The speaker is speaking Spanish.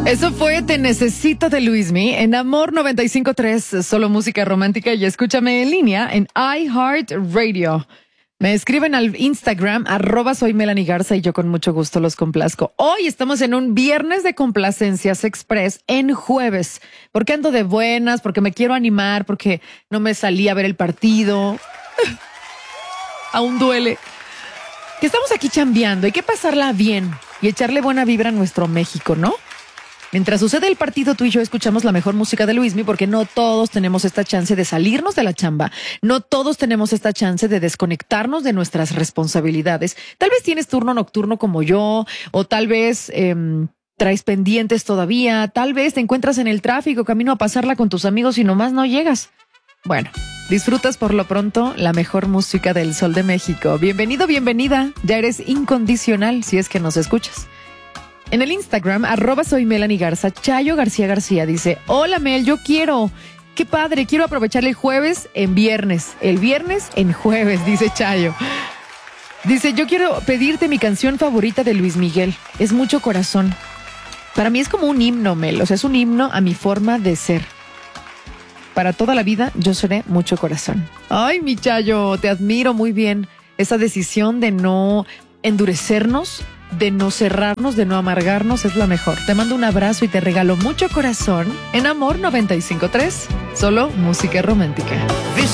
Eso fue Te Necesito de Luismi en Amor 95.3, solo música romántica, y escúchame en línea en iHeartRadio. Me escriben al Instagram, @soymelanigarza, y yo con mucho gusto los complazco. Hoy estamos en un viernes de complacencias express en jueves. Porque ando de buenas, porque me quiero animar, porque no me salí a ver el partido. Aún duele. Que estamos aquí chambeando, hay que pasarla bien y echarle buena vibra a nuestro México, ¿no? Mientras sucede el partido, tú y yo escuchamos la mejor música de Luismi, porque no todos tenemos esta chance de salirnos de la chamba. No todos tenemos esta chance de desconectarnos de nuestras responsabilidades. Tal vez tienes turno nocturno como yo, o tal vez traes pendientes todavía. Tal vez te encuentras en el tráfico, camino a pasarla con tus amigos y nomás no llegas. Bueno, disfrutas por lo pronto la mejor música del Sol de México. Bienvenido, bienvenida. Ya eres incondicional si es que nos escuchas. En el Instagram, @soymelanigarza, Chayo García dice: hola Mel, yo quiero. Qué padre, quiero aprovechar el jueves en viernes. El viernes en jueves, dice Chayo. Dice: yo quiero pedirte mi canción favorita de Luis Miguel. Es Mucho Corazón. Para mí es como un himno, Mel. O sea, es un himno a mi forma de ser. Para toda la vida yo seré Mucho Corazón. Ay, mi Chayo, te admiro muy bien. Esa decisión de no endurecernos, de no cerrarnos, de no amargarnos, es la mejor. Te mando un abrazo y te regalo Mucho Corazón en Amor 95.3, solo música romántica.